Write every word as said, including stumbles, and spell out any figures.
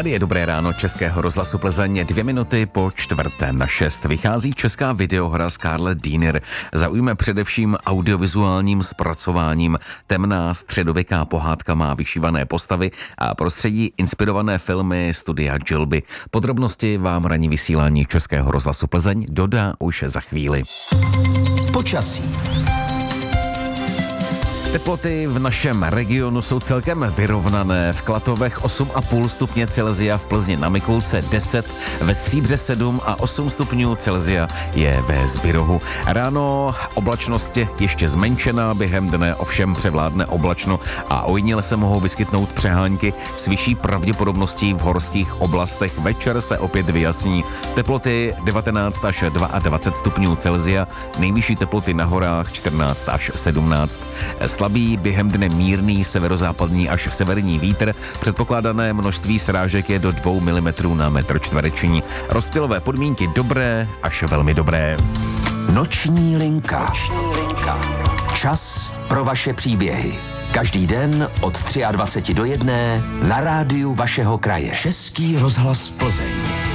Tady je Dobré ráno Českého rozhlasu Plzeň, dvě minuty po čtvrté na šest. Vychází česká videohra Scarlet Diener. Zaujme především audiovizuálním zpracováním. Temná středověká pohádka má vyšívané postavy a prostředí inspirované filmy studia Gilby. Podrobnosti vám ranní vysílání Českého rozhlasu Plzeň dodá už za chvíli. Počasí. Teploty v našem regionu jsou celkem vyrovnané. V Klatovech osm a půl stupně Celsia, v Plzni na Mikulce deset, ve Stříbře sedm a osm stupňů Celsia je ve Zbirohu. Ráno oblačnost je ještě zmenšená, během dne ovšem převládne oblačno a ojediněle se mohou vyskytnout přehánky s vyšší pravděpodobností v horských oblastech. Večer se opět vyjasní. Teploty devatenáct až dvacet dva stupňů Celsia, nejvyšší teploty na horách čtrnáct až sedmnáct. Slabý, během dne mírný severozápadní až severní vítr. Předpokládané množství srážek je do dvou milimetrů na metr čtvereční. Rozptylové podmínky dobré až velmi dobré. Noční linka. Noční linka. Čas pro vaše příběhy. Každý den od dvacet tři do jedné na rádiu vašeho kraje. Český rozhlas Plzeň.